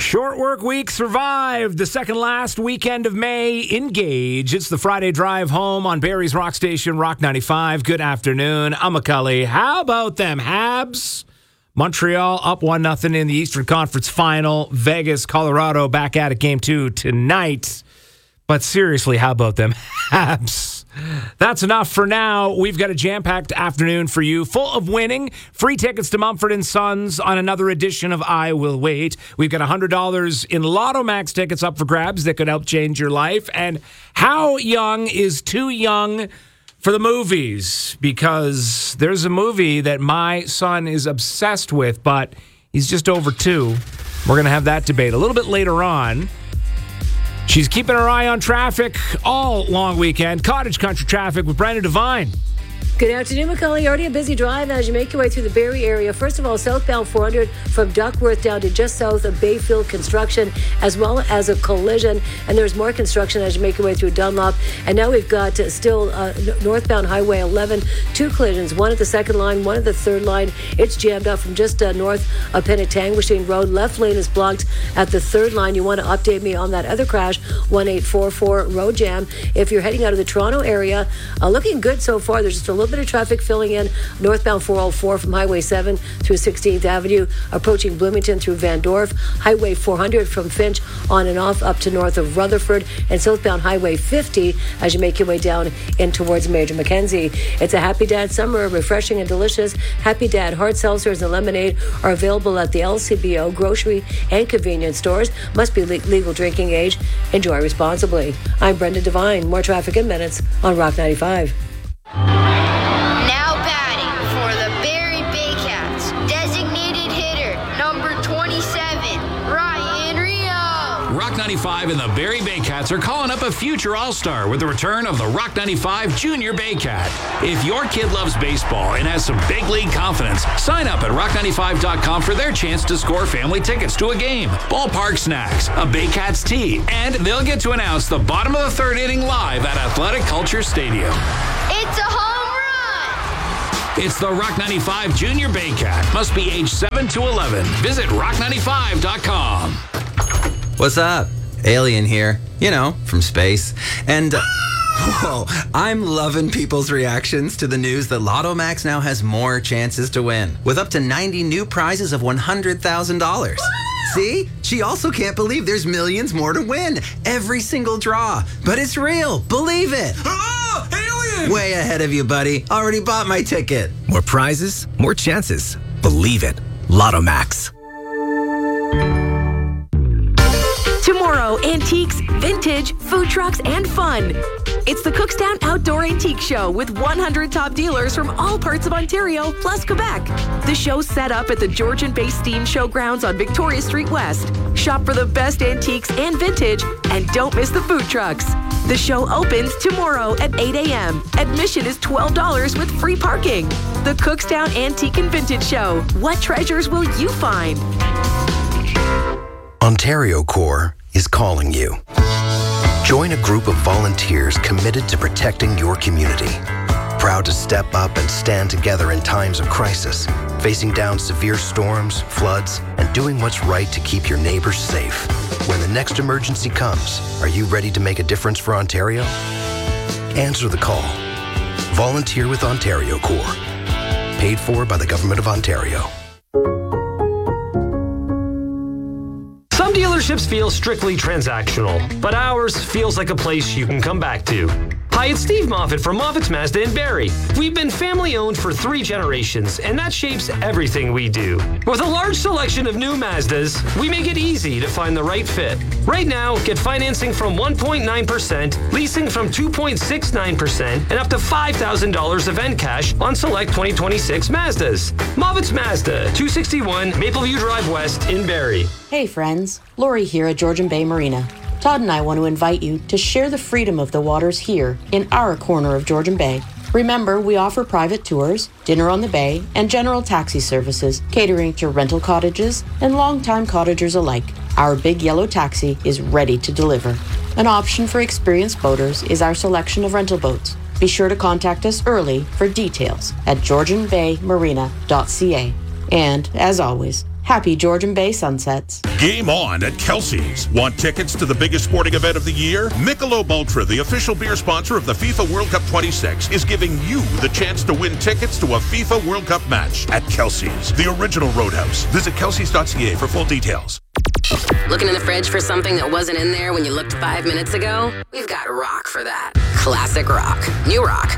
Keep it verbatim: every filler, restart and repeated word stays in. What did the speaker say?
Short work week survived the second last weekend of May. Engage. It's the Friday drive home on Barrie's Rock Station, Rock ninety-five. Good afternoon. I'm McCully. How about them Habs? Montreal up one nothing in the Eastern Conference Final. Vegas, Colorado back at it game two tonight. But seriously, how about them Habs? That's enough for now. We've got a jam-packed afternoon for you, full of winning. Free tickets to Mumford and Sons on another edition of I Will Wait. We've got one hundred dollars in Lotto Max tickets up for grabs that could help change your life. And how young is too young for the movies? Because there's a movie that my son is obsessed with, but he's just over two. We're going to have that debate a little bit later on. She's keeping her eye on traffic all long weekend. Cottage Country traffic with Brenda Devine. Good afternoon, McCully. Already a busy drive as you make your way through the Barrie area. First of all, southbound four hundred from Duckworth down to just south of Bayfield construction, as well as a collision. And there's more construction as you make your way through Dunlop. And now we've got uh, still uh, northbound Highway eleven, two collisions, one at the second line, one at the third line. It's jammed up from just uh, north of Penetanguishene Road. Left lane is blocked at the third line. You want to update me on that other crash, one eight four four road jam. If you're heading out of the Toronto area, uh, looking good so far. There's just a little bit of traffic filling in northbound four oh four from Highway seven through sixteenth Avenue, approaching Bloomington through Van Dorp, Highway four hundred from Finch on and off up to north of Rutherford, and southbound Highway fifty as you make your way down in towards Major Mackenzie. It's a Happy Dad summer, refreshing and delicious. Happy Dad hard seltzers and lemonade are available at the L C B O grocery and convenience stores. Must be le- legal drinking age. Enjoy responsibly. I'm Brenda Devine. More traffic in minutes on Rock ninety-five. Now batting for the Barrie Baycats, designated hitter number twenty-seven, Ryan Rio. Rock ninety-five and the Barrie Baycats are calling up a future All-Star with the return of the Rock ninety-five Junior Baycat. If your kid loves baseball and has some big league confidence, sign up at rock ninety-five dot com for their chance to score family tickets to a game, ballpark snacks, a Baycats tee, and they'll get to announce the bottom of the third inning live at Athletic Culture Stadium. It's a home run! It's the Rock ninety-five Junior Baycat. Must be age seven to eleven. Visit rock ninety-five dot com. What's up? Alien here. You know, from space. And, uh, whoa, I'm loving people's reactions to the news that Lotto Max now has more chances to win, with up to ninety new prizes of one hundred thousand dollars. See? She also can't believe there's millions more to win. Every single draw. But it's real. Believe it. Oh, alien! Way ahead of you, buddy. Already bought my ticket. More prizes, more chances. Believe it. Lotto Max. Tomorrow, antiques, vintage, food trucks, and fun. It's the Cookstown Outdoor Antique Show with one hundred top dealers from all parts of Ontario, plus Quebec. The show's set up at the Georgian Bay Steam Showgrounds on Victoria Street West. Shop for the best antiques and vintage, and don't miss the food trucks. The show opens tomorrow at eight a.m. Admission is twelve dollars with free parking. The Cookstown Antique and Vintage Show. What treasures will you find? Ontario Corps is calling you. Join a group of volunteers committed to protecting your community. Proud to step up and stand together in times of crisis, facing down severe storms, floods, and doing what's right to keep your neighbors safe. When the next emergency comes, are you ready to make a difference for Ontario? Answer the call. Volunteer with Ontario Corps. Paid for by the Government of Ontario. Some dealerships feel strictly transactional, but ours feels like a place you can come back to. Hi, it's Steve Moffitt from Moffitt's Mazda in Barrie. We've been family-owned for three generations, and that shapes everything we do. With a large selection of new Mazdas, we make it easy to find the right fit. Right now, get financing from one point nine percent, leasing from two point six nine percent, and up to five thousand dollars event cash on select twenty twenty-six Mazdas. Moffitt's Mazda, two sixty-one Mapleview Drive West in Barrie. Hey friends, Lori here at Georgian Bay Marina. Todd and I want to invite you to share the freedom of the waters here in our corner of Georgian Bay. Remember, we offer private tours, dinner on the bay, and general taxi services, catering to rental cottages and longtime cottagers alike. Our big yellow taxi is ready to deliver. An option for experienced boaters is our selection of rental boats. Be sure to contact us early for details at georgian bay marina dot c a. And, as always, Happy Georgian Bay sunsets. Game on at Kelsey's. Want tickets to the biggest sporting event of the year? Michelob Ultra, the official beer sponsor of the FIFA World Cup twenty-six, is giving you the chance to win tickets to a FIFA World Cup match at Kelsey's, the original Roadhouse. Visit kelseys dot c a for full details. Looking in the fridge for something that wasn't in there when you looked five minutes ago? We've got Rock for that. Classic Rock. New Rock.